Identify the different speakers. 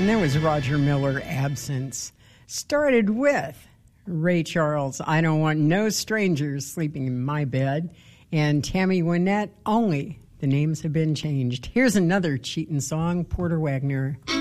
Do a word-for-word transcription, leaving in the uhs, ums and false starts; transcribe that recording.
Speaker 1: Was Roger Miller, Absence. Started with Ray Charles, I Don't Want No Strangers Sleeping in My Bed, and Tammy Wynette, Only the Names Have Been Changed. Here's another cheatin' song, Porter Wagoner.